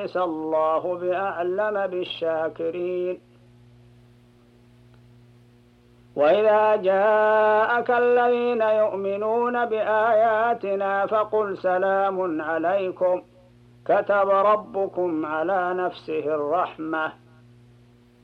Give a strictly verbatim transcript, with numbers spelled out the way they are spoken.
ليس الله بأعلم بالشاكرين. وإذا جاءك الذين يؤمنون بآياتنا فقل سلام عليكم كتب ربكم على نفسه الرحمة